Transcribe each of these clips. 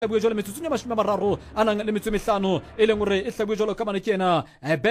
bua jwale metsotso ya 30 a nang le metso e 5 e leng hore e hlabue jwalo ka mane ke ena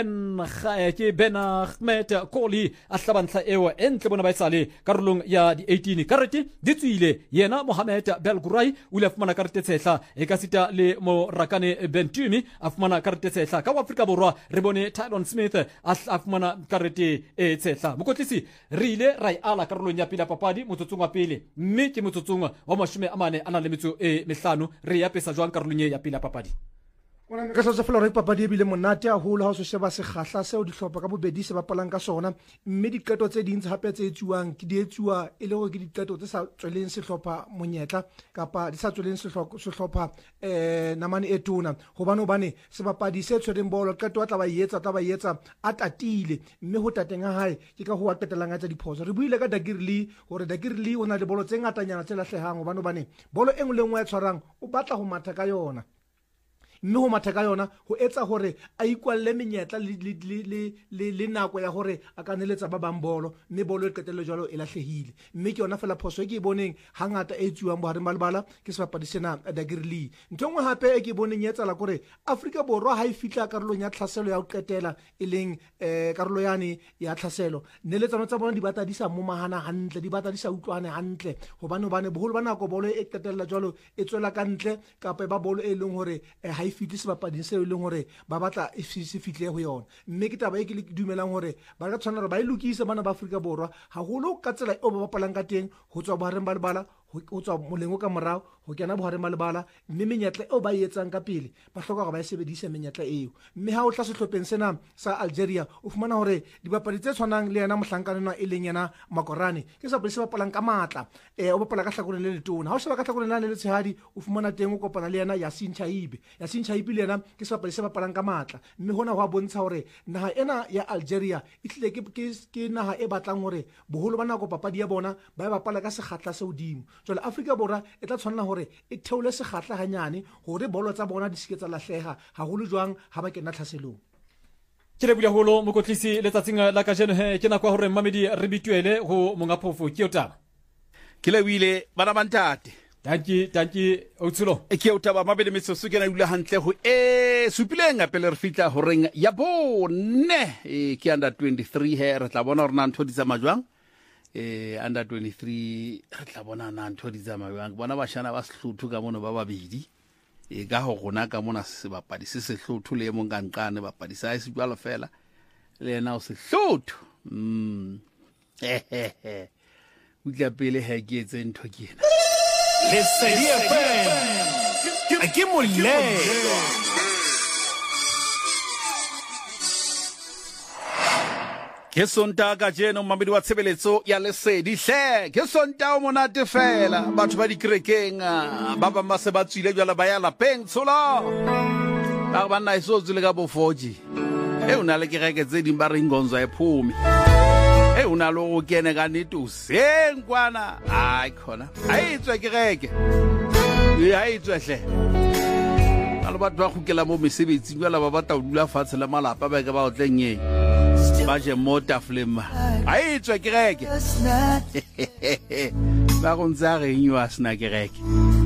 Ben Ahmed Koli a hlabantla eo e ntle bona ba etsale karolong ya di 18 karete di tswile yena Mohamed Belgurai o ile a fumana karete tshehla e ka sita le Morakane Bentumi a fumana karete tshehla ka Afrika Borwa re bone Tylon Smith a fumana karete e tshehla mokotlisi re ile ra ala karolong ya pele papadi motsotsong wa pele mme ke motsotsong wa 40 a nang le metso e 5 re ya pesa jwang karolong ya pele papadi Ona ka sa fela re papadi e bile monate a holo ha o se sheba se kgahla seo di hlopha ka bobedi se bapalang ka sona mme diqeto tse dintsi hape tse etsuwang ke di etsuwa e le gore ke diqeto tse sa tsweleng sehlopha monyetla kapa di sa tsweleng sehlopha namane e tona hobane se bapadi se tshwereng bolo qeto tla ba yetsa a tatile mme ho tateng ha hae ke ka ho wa qetelang tsa diphoso re buile ka Dagirli hore Dagirli o na le bolo tse ngatanyana tse lahlehang hobane bolo engwe le engwe ya tshwarang o batla ho matha ka yona mme ho matha ka yona ho etsa hore a ikwalle menyetla le nako ya hore a ka neletsa ba bang bolo mme bolo e qetelle jwalo e lahlehile mme ke yona fela phoso e ke boneng hangata e tsuwang bohareng ba lebala ke sebapadi sena Dagirli nthongwe hape e ke boneng etsa la gore Afrika Borwa ha e fitla karolong ya tlhaselo ya ho qetela e leng karolo yane ya tlhaselo neletsano tsa bona di batla di sa momahana hantle di batla di sa utlwane hantle hobane boholo ba nako bolo e qetella jwalo e tswela ka ntle kapa ba bolo e leng hore fitli sebapading seo e leng hore ba batla e se fitle ho yona mme ke taba e ke dumelang hore ba ka tshwana ba e lokise bana ba Afrika Borwa haholo ka tsela e ba bapalang ka teng ho tswa bohareng ba lebala ho tswa molengo ka morao ho kena bohareng ba lebala mme menyetla eo ba etsang ka pele ba hloka gore ba e sebedise menyetla eo mme ha o tla sehlopheng sena sa Algeria o fumana hore dibapadi tse tshwanang le yena mohlankana e leng yena Makorane ke sebapadi se bapalang ka matla o bapala ka hlakoreng le letona ha o sheba ka hlakoreng le letshehadi o fumana teng o kopana le yena Yasin Chaibi le yena ke sebapadi se bapalang ka matla mme hona ho a bontsha hore naha ena ya Algeria e tlile ke naha e batlang hore boholo ba nako papadi ya bona ba bapala ka sekgahla se hodimo jwale Afrika Borwa e tla tshwanela hore e theole sekgahla hanyane hore bolo tsa bona di se ke tsa lahleha haholo jwang ha ba kena tlhaselong ke le bula holo mokotlisi letsatsing la ka jeno ke nakwa hore Mamedi re bituele ho monga phofo ke yotaba ke le wile bana bantate tanki Otsulo ke yotaba mabele metsoso ke na dula hantle ho supileng pele re fitla horeng ya bone ke under 23 he re tla bona rena ntho di tsa majwang under 23 re tla bona na ntho di tsa majwang bona bashana ba sehluthu ka mono ba babedi ka ho gona ka mona sebapadi se sehluthu le mo nkanqane bapadi sa se jwalo fela le ena o sehluthu utla pele he ke etse ntho ke ena le serie FM ke molelo ke sonta ka jeno Mamedi wa tshebeletso ya lesedi hle ke sonta o monate fela batho ba dikerekeng ba ba se ba tswile jwala ba ya lapeng tshola ba ba nna iso tswile ka bofoji una le kereke tse di ba re ngonzo e phumi una lo go kene ka neto senkwana ai khona ai tswe kereke ai tswe hle ala batho ba khukela mo mesebetsi jwala ba batla o dula fatshe le malapa ba ke ba o tleng ba je mota flema ai tswe kereke ba go ntse a re nyo a sna kereke